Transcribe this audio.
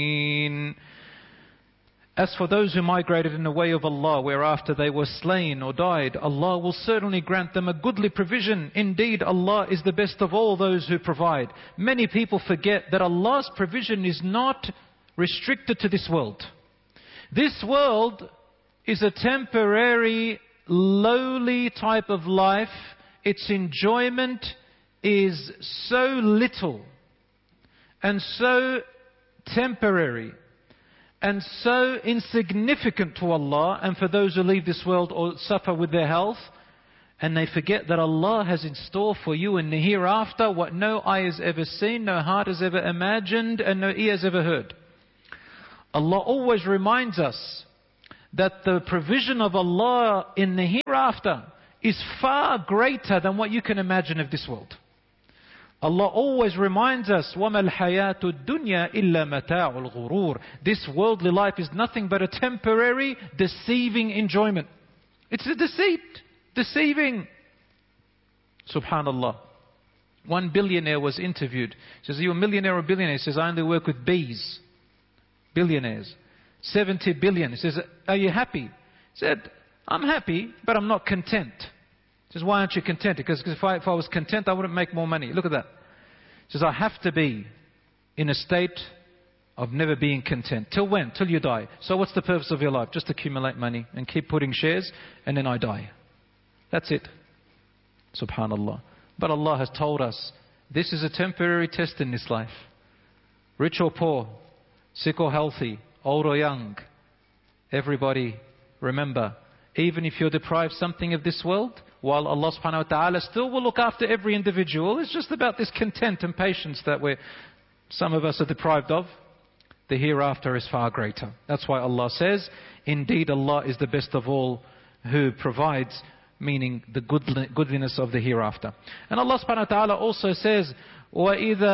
As for those who migrated in the way of Allah, whereafter they were slain or died, Allah will certainly grant them a goodly provision. Indeed, Allah is the best of all those who provide. Many people forget that Allah's provision is not restricted to this world. This world is a temporary, lowly type of life. Its enjoyment is so little and so temporary and so insignificant to Allah and for those who leave this world or suffer with their health. And they forget that Allah has in store for you in the hereafter what no eye has ever seen, no heart has ever imagined, and no ear has ever heard. Allah always reminds us that the provision of Allah in the hereafter is far greater than what you can imagine of this world. Allah always reminds us, وَمَا الْحَيَاةُ الدُّنْيَا إِلَّا مَتَاعُ الْغُرُورِ. This worldly life is nothing but a temporary, deceiving enjoyment. It's a deceit, deceiving. Subhanallah. One billionaire was interviewed. He says, are you a millionaire or a billionaire? He says, I only work with B's. Billionaires. 70 billion. He says, are you happy? He said, I'm happy, but I'm not content. He says, why aren't you content? Because if I was content, I wouldn't make more money. Look at that. He says, I have to be in a state of never being content. Till when? Till you die. So what's the purpose of your life? Just accumulate money and keep putting shares, and then I die. That's it. Subhanallah. But Allah has told us, this is a temporary test in this life. Rich or poor, sick or healthy, old or young, everybody, remember, even if you're deprived something of this world, while Allah subhanahu wa ta'ala still will look after every individual, it's just about this content and patience that some of us are deprived of. The hereafter is far greater. That's why Allah says, indeed Allah is the best of all who provides, meaning the goodliness of the hereafter. And Allah subhanahu wa ta'ala also says, وَإِذَا